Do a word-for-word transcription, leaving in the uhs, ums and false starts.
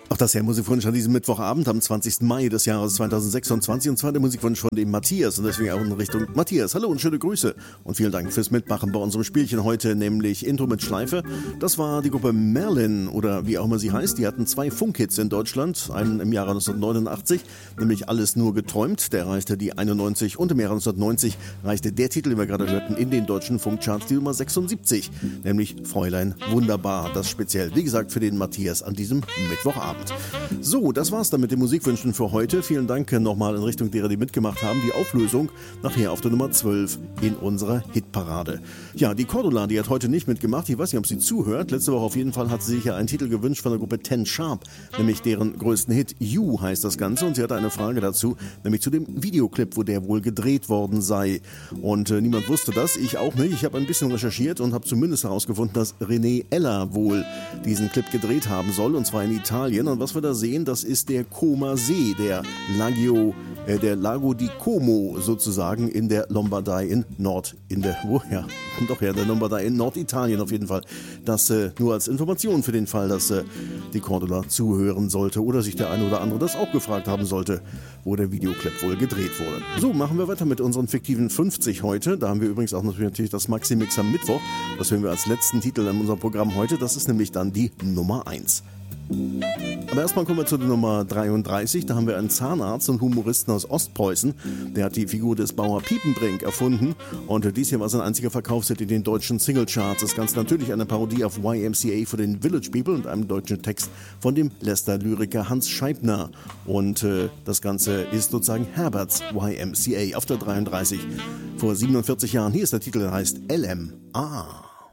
Auch das der Musikwunsch an diesem Mittwochabend am zwanzigsten Mai des Jahres zweitausendsechsundzwanzig, und zwar der Musikwunsch von dem Matthias und deswegen auch in Richtung Matthias. Hallo und schöne Grüße und vielen Dank fürs Mitmachen bei unserem Spielchen heute, nämlich Intro mit Schleife. Das war die Gruppe Merlin oder wie auch immer sie heißt. Die hatten zwei Funkhits in Deutschland, einen im Jahre neunzehnhundertneunundachtzig, nämlich Alles nur geträumt, der erreichte die einundneunzig, und im Jahre neunzehnhundertneunzig reichte der Titel, den wir gerade hörten, in den deutschen Funkcharts die Nummer sechsundsiebzig, nämlich Fräulein Wunderbar. Das speziell, wie gesagt, für den Matthias an diesem Mittwochabend. So, das war's dann mit den Musikwünschen für heute. Vielen Dank nochmal in Richtung derer, die mitgemacht haben. Die Auflösung nachher auf der Nummer zwölf in unserer Hitparade. Ja, die Cordula, die hat heute nicht mitgemacht. Ich weiß nicht, ob sie zuhört. Letzte Woche auf jeden Fall hat sie sich ja einen Titel gewünscht von der Gruppe Ten Sharp, nämlich deren größten Hit You heißt das Ganze. Und sie hatte eine Frage dazu, nämlich zu dem Videoclip, wo der wohl gedreht worden sei. Und äh, niemand wusste das, ich auch nicht. Ich habe ein bisschen recherchiert und habe zumindest herausgefunden, dass René Eller wohl diesen Clip gedreht haben soll, und zwar in Italien. Und was wir da sehen, das ist der Como-See, der Lago, äh, der Lago di Como sozusagen in der Lombardei in Nord, in der, wo, ja, doch ja, der Lombardei in Norditalien auf jeden Fall. Das äh, nur als Information für den Fall, dass äh, die Cordula zuhören sollte oder sich der eine oder andere das auch gefragt haben sollte, wo der Videoclip wohl gedreht wurde. So, machen wir weiter mit unseren fiktiven fünfzig heute. Da haben wir übrigens auch natürlich das Maxi-Mix am Mittwoch. Das hören wir als letzten Titel in unserem Programm heute. Das ist nämlich dann die Nummer eins. Aber erstmal kommen wir zu der Nummer dreiunddreißig. Da haben wir einen Zahnarzt und Humoristen aus Ostpreußen. Der hat die Figur des Bauer Piepenbrink erfunden. Und dies hier war sein einziger Verkaufshit in den deutschen Singlecharts. Das Ganze natürlich eine Parodie auf Y M C A für den Village People und einem deutschen Text von dem Leicester-Lyriker Hans Scheibner. Und äh, das Ganze ist sozusagen Herberts Y M C A auf der dreiunddreißig. Vor siebenundvierzig Jahren. Hier ist der Titel, der heißt L M A.